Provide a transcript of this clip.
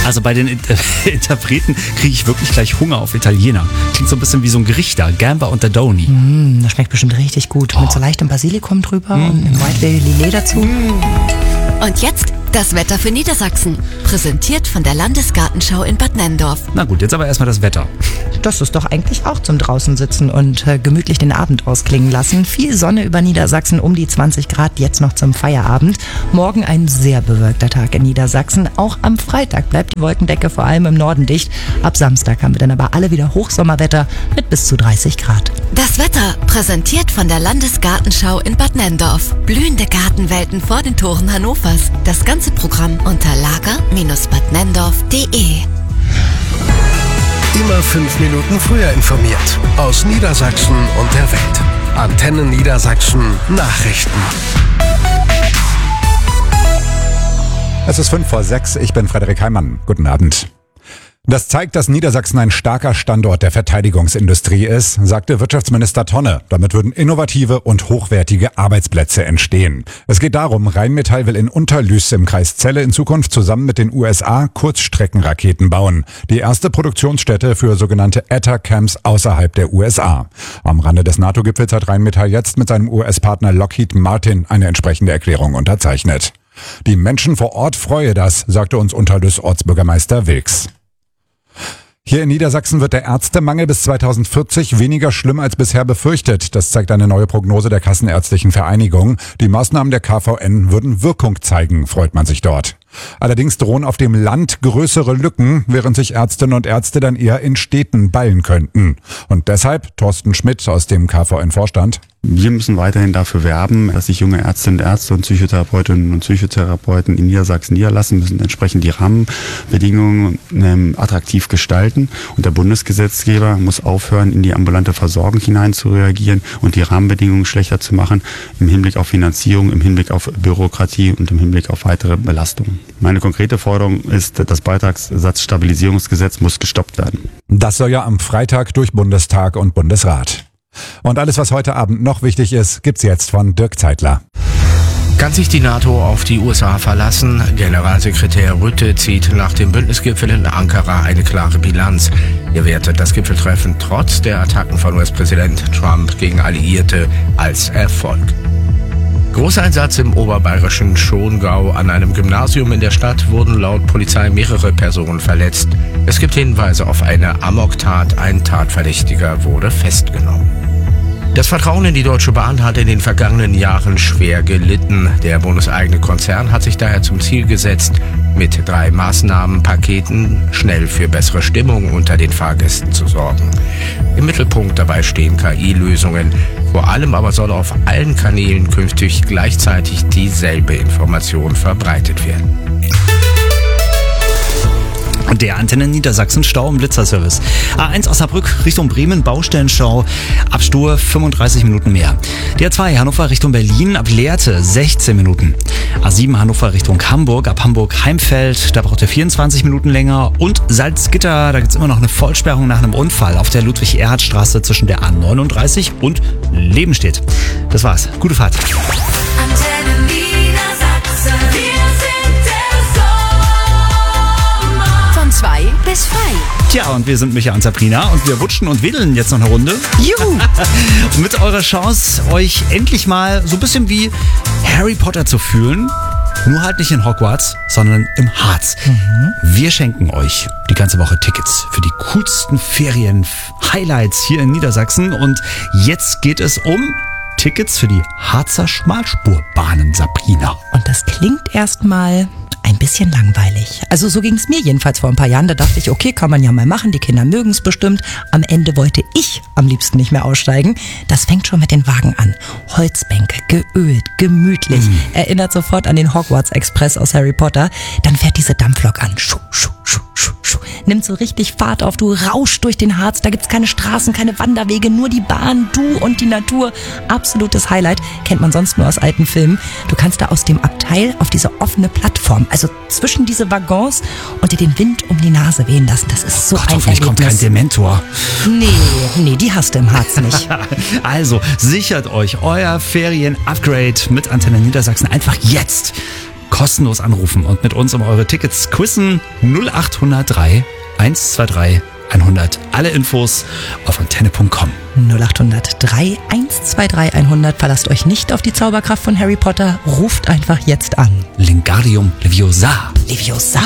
Also bei den Interpreten kriege ich wirklich gleich Hunger auf Italiener. Klingt so ein bisschen wie so ein Gericht da. Gamba und Doni. Das schmeckt bestimmt richtig gut. Mit so leichtem Basilikum drüber und einem White Lillet dazu. Und jetzt das Wetter für Niedersachsen. Präsentiert von der Landesgartenschau in Bad Nenndorf. Na gut, jetzt aber erstmal das Wetter. Das ist doch eigentlich auch zum draußen sitzen und gemütlich den Abend ausklingen lassen. Viel Sonne über Niedersachsen, um die 20 Grad, jetzt noch zum Feierabend. Morgen ein sehr bewölkter Tag in Niedersachsen. Auch am Freitag bleibt die Wolkendecke vor allem im Norden dicht. Ab Samstag haben wir dann aber alle wieder Hochsommerwetter mit bis zu 30 Grad. Das Wetter präsentiert von der Landesgartenschau in Bad Nenndorf. Blühende Gartenwelten vor den Toren Hannovers. Das ganze Programm unter lager-badnenndorf.de. Immer 5 Minuten früher informiert. Aus Niedersachsen und der Welt. Antenne Niedersachsen Nachrichten. Es ist 5:05. Ich bin Frederik Heimann. Guten Abend. Das zeigt, dass Niedersachsen ein starker Standort der Verteidigungsindustrie ist, sagte Wirtschaftsminister Tonne. Damit würden innovative und hochwertige Arbeitsplätze entstehen. Es geht darum, Rheinmetall will in Unterlüß im Kreis Celle in Zukunft zusammen mit den USA Kurzstreckenraketen bauen. Die erste Produktionsstätte für sogenannte ETA-Camps außerhalb der USA. Am Rande des NATO-Gipfels hat Rheinmetall jetzt mit seinem US-Partner Lockheed Martin eine entsprechende Erklärung unterzeichnet. Die Menschen vor Ort freue das, sagte uns Unterlüß Ortsbürgermeister Wilks. Hier in Niedersachsen wird der Ärztemangel bis 2040 weniger schlimm als bisher befürchtet. Das zeigt eine neue Prognose der Kassenärztlichen Vereinigung. Die Maßnahmen der KVN würden Wirkung zeigen, freut man sich dort. Allerdings drohen auf dem Land größere Lücken, während sich Ärztinnen und Ärzte dann eher in Städten ballen könnten. Und deshalb Thorsten Schmidt aus dem KVN-Vorstand. Wir müssen weiterhin dafür werben, dass sich junge Ärztinnen und Ärzte und Psychotherapeutinnen und Psychotherapeuten in Niedersachsen niederlassen, müssen entsprechend die Rahmenbedingungen attraktiv gestalten. Und der Bundesgesetzgeber muss aufhören, in die ambulante Versorgung hinein zu reagieren und die Rahmenbedingungen schlechter zu machen im Hinblick auf Finanzierung, im Hinblick auf Bürokratie und im Hinblick auf weitere Belastungen. Meine konkrete Forderung ist, das Beitragssatzstabilisierungsgesetz muss gestoppt werden. Das soll ja am Freitag durch Bundestag und Bundesrat. Und alles, was heute Abend noch wichtig ist, gibt's jetzt von Dirk Zeitler. Kann sich die NATO auf die USA verlassen? Generalsekretär Rutte zieht nach dem Bündnisgipfel in Ankara eine klare Bilanz. Er wertet das Gipfeltreffen trotz der Attacken von US-Präsident Trump gegen Alliierte als Erfolg. Großeinsatz im oberbayerischen Schongau. An einem Gymnasium in der Stadt wurden laut Polizei mehrere Personen verletzt. Es gibt Hinweise auf eine Amoktat. Ein Tatverdächtiger wurde festgenommen. Das Vertrauen in die Deutsche Bahn hat in den vergangenen Jahren schwer gelitten. Der bundeseigene Konzern hat sich daher zum Ziel gesetzt, mit 3 Maßnahmenpaketen schnell für bessere Stimmung unter den Fahrgästen zu sorgen. Im Mittelpunkt dabei stehen KI-Lösungen. Vor allem aber soll auf allen Kanälen künftig gleichzeitig dieselbe Information verbreitet werden. Der Antenne Niedersachsen Stau im Blitzerservice. A1 Osnabrück Richtung Bremen, Baustellenstau, ab Stur 35 Minuten mehr. Die A2 Hannover Richtung Berlin, ab Lehrte 16 Minuten. A7 Hannover Richtung Hamburg, ab Hamburg-Heimfeld, da braucht ihr 24 Minuten länger. Und Salzgitter, da gibt's immer noch eine Vollsperrung nach einem Unfall auf der Ludwig-Erhard-Straße zwischen der A39 und Lebenstedt. Das war's. Gute Fahrt. Antenne Niedersachsen. 2 bis frei. Tja, und wir sind Micha und Sabrina und wir wutschen und wedeln jetzt noch eine Runde. Juhu! Mit eurer Chance, euch endlich mal so ein bisschen wie Harry Potter zu fühlen. Nur halt nicht in Hogwarts, sondern im Harz. Wir schenken euch die ganze Woche Tickets für die coolsten Ferien-Highlights hier in Niedersachsen. Und jetzt geht es um Tickets für die Harzer Schmalspurbahnen, Sabrina. Und das klingt erstmal ein bisschen langweilig. Also so ging es mir jedenfalls vor ein paar Jahren. Da dachte ich, okay, kann man ja mal machen, die Kinder mögen es bestimmt. Am Ende wollte ich am liebsten nicht mehr aussteigen. Das fängt schon mit den Wagen an. Holzbänke, geölt, gemütlich. Erinnert sofort an den Hogwarts Express aus Harry Potter. Dann fährt diese Dampflok an. Schuh, schuh, schuh, schuh, schuh. Nimmt so richtig Fahrt auf. Du rauschst durch den Harz. Da gibt's keine Straßen, keine Wanderwege, nur die Bahn, du und die Natur. Absolutes Highlight. Kennt man sonst nur aus alten Filmen. Du kannst da aus dem Abteil auf diese offene Plattform, also zwischen diese Waggons, und dir den Wind um die Nase wehen lassen. Das ist so ein Hoffentlich Erlebnis. kommt kein Dementor. Nee, die hast du im Harz nicht. Also sichert euch euer Ferien-Upgrade mit Antenne Niedersachsen einfach jetzt. kostenlos anrufen und mit uns um eure Tickets quizzen. 0803 123 100. Alle Infos auf antenne.com. 0800 123 100. Verlasst euch nicht auf die Zauberkraft von Harry Potter. Ruft einfach jetzt an. Wingardium Leviosa. Leviosa.